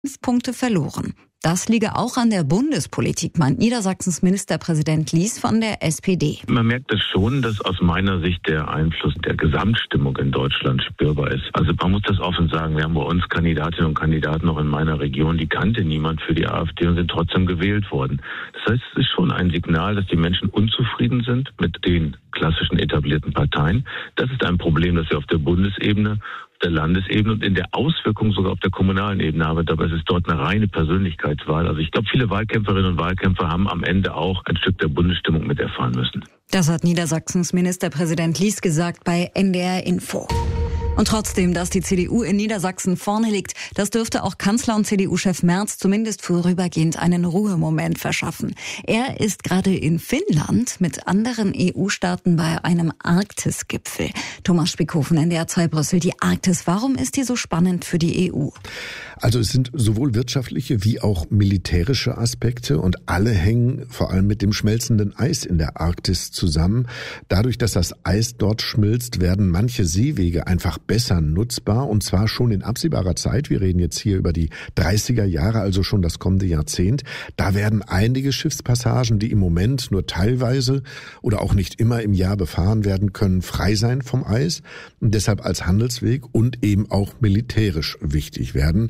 Punkte verloren. Das liege auch an der Bundespolitik, meint Niedersachsens Ministerpräsident Lies von der SPD. Man merkt es schon, dass aus meiner Sicht der Einfluss der Gesamtstimmung in Deutschland spürbar ist. Also man muss das offen sagen, wir haben bei uns Kandidatinnen und Kandidaten noch in meiner Region, die kannte niemand für die AfD und sind trotzdem gewählt worden. Das heißt, es ist schon ein Signal, dass die Menschen unzufrieden sind mit den klassischen etablierten Parteien. Das ist ein Problem, das wir auf der Bundesebene, der Landesebene und in der Auswirkung sogar auf der kommunalen Ebene haben. Dabei ist es dort eine reine Persönlichkeitswahl. Also ich glaube, viele Wahlkämpferinnen und Wahlkämpfer haben am Ende auch ein Stück der Bundesstimmung mit erfahren müssen. Das hat Niedersachsens Ministerpräsident Lies gesagt bei NDR Info. Und trotzdem, dass die CDU in Niedersachsen vorne liegt, das dürfte auch Kanzler und CDU-Chef Merz zumindest vorübergehend einen Ruhemoment verschaffen. Er ist gerade in Finnland mit anderen EU-Staaten bei einem Arktis-Gipfel. Thomas Spickhofen, NDR 2 Brüssel. Die Arktis, warum ist die so spannend für die EU? Also es sind sowohl wirtschaftliche wie auch militärische Aspekte und alle hängen vor allem mit dem schmelzenden Eis in der Arktis zusammen. Dadurch, dass das Eis dort schmilzt, werden manche Seewege einfach besser nutzbar und zwar schon in absehbarer Zeit. Wir reden jetzt hier über die 30er Jahre, also schon das kommende Jahrzehnt. Da werden einige Schiffspassagen, die im Moment nur teilweise oder auch nicht immer im Jahr befahren werden können, frei sein vom Eis und deshalb als Handelsweg und eben auch militärisch wichtig werden.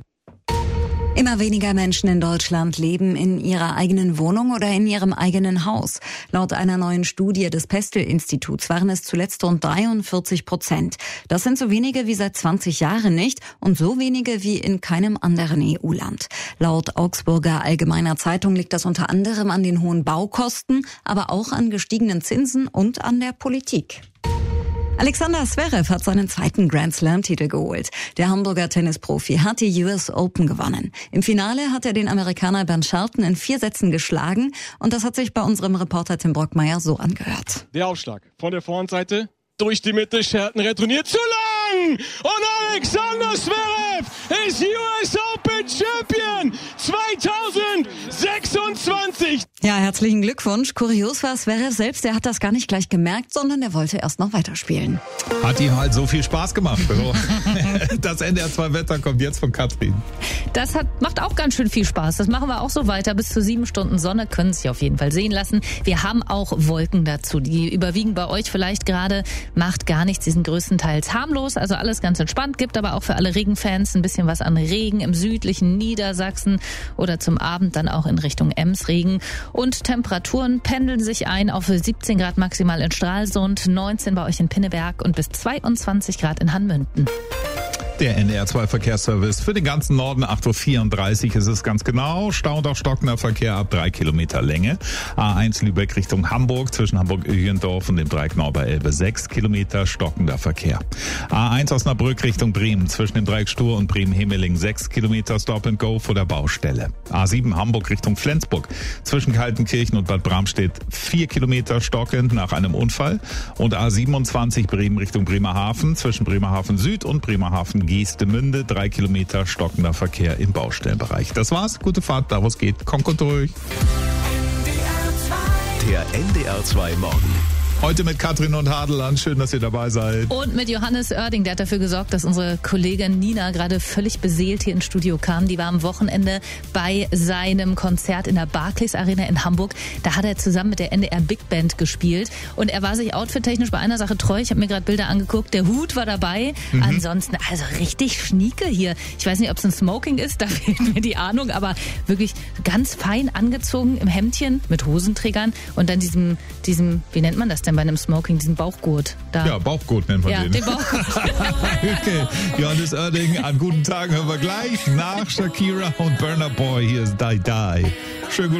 Immer weniger Menschen in Deutschland leben in ihrer eigenen Wohnung oder in ihrem eigenen Haus. Laut einer neuen Studie des Pestel-Instituts waren es zuletzt rund 43%. Das sind so wenige wie seit 20 Jahren nicht und so wenige wie in keinem anderen EU-Land. Laut Augsburger Allgemeiner Zeitung liegt das unter anderem an den hohen Baukosten, aber auch an gestiegenen Zinsen und an der Politik. Alexander Zverev hat seinen zweiten Grand-Slam-Titel geholt. Der Hamburger Tennisprofi hat die US Open gewonnen. Im Finale hat er den Amerikaner Ben Shelton in 4 Sätzen geschlagen und das hat sich bei unserem Reporter Tim Brockmeier so angehört. Der Aufschlag von der Vorhandseite durch die Mitte, Shelton retourniert zu lang und Alexander Zverev ist US Open Champion 2026. Ja, herzlichen Glückwunsch. Kurios war Zverev selbst, der hat das gar nicht gleich gemerkt, sondern er wollte erst noch weiterspielen. Hat ihm halt so viel Spaß gemacht. Das NDR 2 Wetter kommt jetzt von Katrin. Das macht auch ganz schön viel Spaß. Das machen wir auch so weiter. Bis zu 7 Stunden Sonne können sich auf jeden Fall sehen lassen. Wir haben auch Wolken dazu. Die überwiegen bei euch vielleicht gerade. Macht gar nichts. Die sind größtenteils harmlos. Also alles ganz entspannt. Gibt aber auch für alle Regenfans ein bisschen was an Regen im südlichen Niedersachsen oder zum Abend dann auch in Richtung Ems Regen. Und Temperaturen pendeln sich ein auf 17 Grad maximal in Stralsund, 19 bei euch in Pinneberg und bis 22 Grad in Hanmünden. Der NDR 2 Verkehrsservice für den ganzen Norden, 8.34 Uhr ist es ganz genau. Stau und auch stockender Verkehr ab 3 Kilometer Länge. A1 Lübeck Richtung Hamburg, zwischen Hamburg-Öhlendorf und dem Dreieck Nord-Elbe 6 Kilometer stockender Verkehr. A1 Osnabrück Richtung Bremen, zwischen dem Dreieck Stur und Bremen-Hemeling 6 Kilometer Stop and Go vor der Baustelle. A7 Hamburg Richtung Flensburg, zwischen Kaltenkirchen und Bad Bramstedt 4 Kilometer stockend nach einem Unfall. Und A27 Bremen Richtung Bremerhaven, zwischen Bremerhaven Süd und Bremerhaven Geestemünde, 3 Kilometer stockender Verkehr im Baustellenbereich. Das war's. Gute Fahrt, da wo es geht. Kommt gut durch. Der NDR 2 Morgen. Heute mit Katrin und Hadeland. Schön, dass ihr dabei seid. Und mit Johannes Oerding, der hat dafür gesorgt, dass unsere Kollegin Nina gerade völlig beseelt hier ins Studio kam. Die war am Wochenende bei seinem Konzert in der Barclays Arena in Hamburg. Da hat er zusammen mit der NDR Big Band gespielt. Und er war sich outfit-technisch bei einer Sache treu. Ich habe mir gerade Bilder angeguckt. Der Hut war dabei. Ansonsten, also richtig schnieke hier. Ich weiß nicht, ob es ein Smoking ist, da fehlt mir die Ahnung. Aber wirklich ganz fein angezogen im Hemdchen mit Hosenträgern. Und dann diesem, wie nennt man das denn bei einem Smoking, diesen Bauchgurt? Da. Ja, Bauchgurt nennt man den. Ja, den Bauchgurt. Okay, Johannes Oerding, an guten Tagen hören wir gleich nach Shakira und Burna Boy. Hier ist Die Die. Schönen guten